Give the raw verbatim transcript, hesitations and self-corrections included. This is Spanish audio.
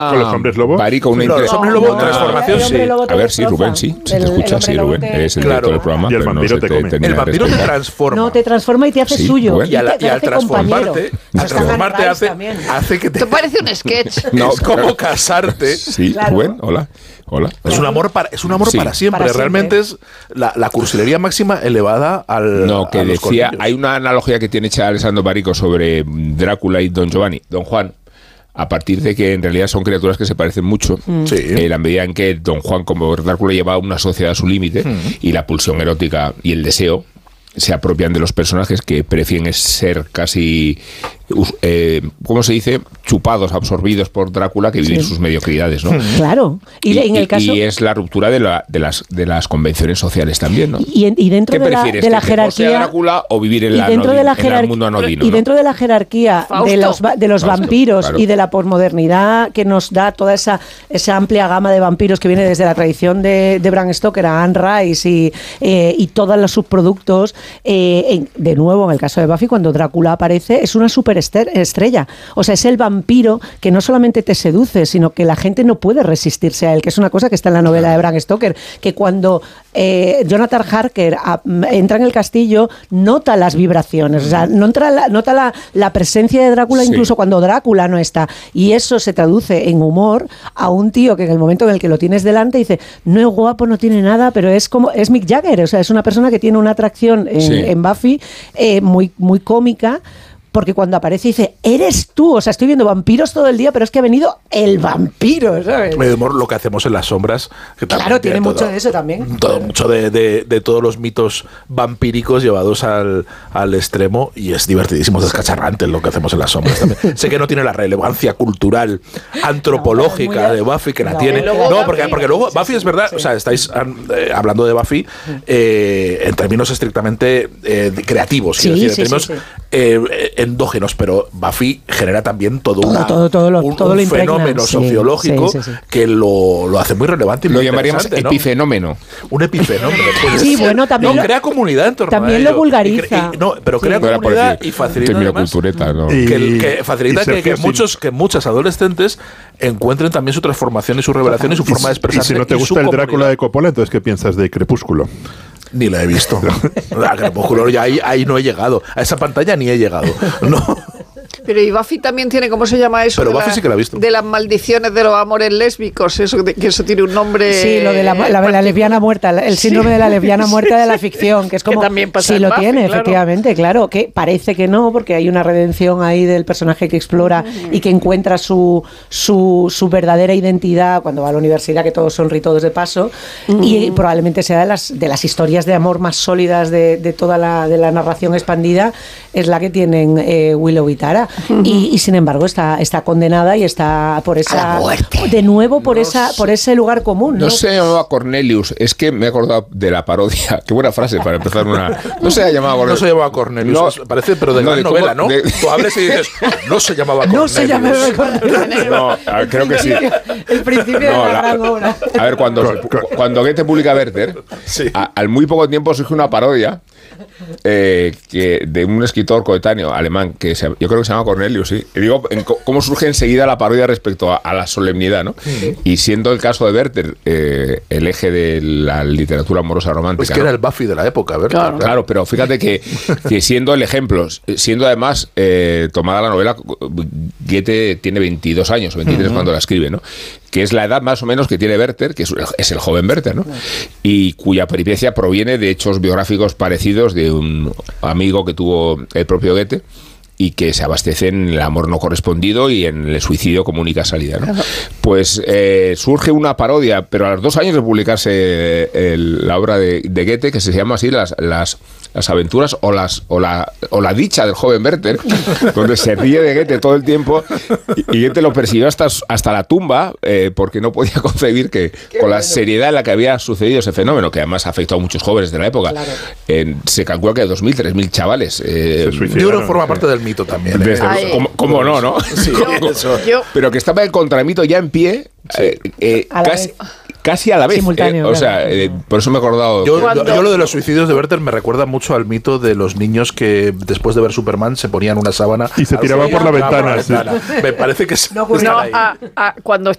¿Con los hombres lobo? Barico, una no, los hombres lobo, una transformación, sí. A ver, sí, Rubén, sí. Se te escucha, sí, Rubén. Es el director del programa. Y el vampiro te come. El vampiro te transforma. No, te transforma y te hace Sí, suyo. bueno. Y, a la- te y al hace transformarte, compañero. al transformarte hace, También. hace que te... Esto parece un sketch. No, es como casarte. Sí, Claro. Rubén, hola. Hola. Es un amor para, es un amor Sí. para siempre. Para siempre. Realmente es la, la cursilería máxima elevada al. No, que a los decía, colmillos. hay una analogía que tiene hecha Alessandro Barico sobre Drácula y Don Giovanni, Don Juan, a partir de que en realidad son criaturas que se parecen mucho, Sí. en la medida en que Don Juan, como Drácula, lleva una sociedad a su límite, y la pulsión erótica y el deseo se apropian de los personajes que prefieren ser casi, eh, ¿cómo se dice?, chupados, absorbidos por Drácula, que viven Sí. sus mediocridades, ¿no? Claro. Y, en el caso... y es la ruptura de, la, de, las, de las convenciones sociales también, ¿no? Y, en- y dentro ¿Qué de la, prefieres, de la que te posea jerarquía Drácula o vivir en, y la dentro anodin- de la en el jerarquía mundo anodino? y ¿no? dentro de la jerarquía Fausto. de los va- de los Fausto, vampiros claro. y de la posmodernidad que nos da toda esa esa amplia gama de vampiros que viene desde la tradición de, de Bram Stoker a Anne Rice y, eh, y todos los subproductos, eh, en- de nuevo en el caso de Buffy, cuando Drácula aparece, es una superestrella. O sea, es el vampiro que no solamente te seduce, sino que la gente no puede resistirse a él, que es una cosa que está en la novela de Bram Stoker, que cuando eh, Jonathan Harker a- entra en el castillo, nota las vibraciones, o sea, no entra la- nota la, la presencia de Drácula Sí. incluso cuando Drácula no está. Y eso se traduce en humor a un tío que en el momento en el que lo tienes delante dice, no es guapo, no tiene nada, pero es como, es Mick Jagger, o sea, es una persona que tiene una atracción en, Sí. en Buffy eh, muy, muy cómica. Porque cuando aparece dice, eres tú, o sea, estoy viendo vampiros todo el día, pero es que ha venido el vampiro, ¿sabes? El humor, lo que hacemos en las sombras. Que también Claro, tiene mucho todo- de eso también. Todo, mucho de, de- de todos los mitos vampíricos llevados al, al extremo, y es divertidísimo, es descacharrante lo que hacemos en las sombras también. Sé que no tiene la relevancia cultural, antropológica No, muy- de Buffy, que la no. tiene. Y luego No, porque, Buffy- porque luego Buffy es verdad, o sea, estáis eh, hablando de Buffy eh, en términos estrictamente eh, de- creativos, Sí, quiero decir, en sí, sí, términos sí. eh, endógenos, pero Buffy genera también todo, Todo, una- todo, todo lo- un, todo un lo impregna. fenómeno Sí, sociológico sí, sí, sí. que lo, lo hace muy relevante y Lo muy llamaríamos interesante, ¿no? epifenómeno. Un epifenómeno. puede Sí, ser. bueno, también No, lo- crea comunidad en torno también a lo ello. vulgariza. Y cre- y- no, pero Sí. crea No era por comunidad decir, y facilita término además cultureta, ¿no? Y- que, el- que facilita y que, que Sergio, muchos si- que muchas adolescentes encuentren también su transformación y su revelación y su Y forma de si- expresarse. Y si no te y su gusta el Drácula comunidad. de Coppola, entonces ¿qué piensas de Crepúsculo? Ni la he visto. A Crepúsculo, ya ahí, ahí no he llegado. A esa pantalla ni he llegado. No. Pero y Buffy también tiene, ¿cómo se llama eso? Pero de Buffy la- sí que la ha visto. De las maldiciones de los amores lésbicos, eso de- que eso tiene un nombre. Sí, lo de la, la- la lesbiana muerta, el síndrome de la lesbiana muerta de la ficción, que es como... Que también pasa sí en lo Buffy, tiene, claro. efectivamente, claro, que parece que no, porque hay una redención ahí del personaje que explora y que encuentra su, su, su verdadera identidad cuando va a la universidad, que todos son ritos de paso, y probablemente sea de las, de las historias de amor más sólidas de, de toda la, de la narración expandida, es la que tienen eh, Willow y Tara. y, y sin embargo está, está condenada y está por esa... De nuevo por, No esa, sé. por ese lugar común, ¿no? No se llamaba Cornelius, es que me he acordado de la parodia. Qué buena frase para empezar una. No se llamaba No Cornelius. se llamaba Cornelius. No. Es- parece, pero de No, gran de cómo- novela, ¿no? de- Tú hables y dices, no se llamaba Cornelius. No se llamaba Cornelius. No, a- creo que sí. El principio de No, la, la- gran obra. A ver, cuando, cuando Goethe publica Werther, Sí. a- al muy poco tiempo surge una parodia eh, que de un escritor coetáneo alemán que se- yo creo que se llama Cornelius, sí. Y digo, en co- cómo surge enseguida la parodia respecto a, a la solemnidad, ¿no? Y siendo el caso de Werther eh, el eje de la literatura amorosa romántica. Pues que ¿no? era el Buffy de la época, ¿verdad? Claro. Claro, pero fíjate que, que siendo el ejemplo, siendo además eh, tomada la novela, Goethe tiene veintidós años, veintitrés uh-huh. cuando la escribe, ¿no? Que es la edad más o menos que tiene Werther, que es, es el joven Werther, ¿no? Y cuya peripecia proviene de hechos biográficos parecidos de un amigo que tuvo el propio Goethe y que se abastece en el amor no correspondido y en el suicidio como única salida, ¿no? Pues eh, surge una parodia, pero a los dos años de publicarse el, la obra de, de Goethe, que se llama así las, las, las aventuras o, las, o, la, o la dicha del joven Werther, donde se ríe de Goethe todo el tiempo y, y Goethe lo persiguió hasta, hasta la tumba eh, porque no podía concebir que Qué con bueno. la seriedad en la que había sucedido ese fenómeno, que además afectó a muchos jóvenes de la época, claro. eh, se calcula que dos mil, tres mil chavales. Eh, Libro forma parte del mito también. ¿eh? Desde, ¿cómo, ¿Cómo no, no? Sí, eso. Yo, Pero que estaba el contramito ya en pie, sí. eh, eh, casi, casi a la vez. Simultáneo, eh, o sea, eh, por eso me he acordado. Yo, yo, yo lo de los suicidios de Werther me recuerda mucho al mito de los niños que después de ver Superman se ponían una sábana y se tiraban por la ventana. ventana. Sí. Me parece que es, no, no, a, a, cuando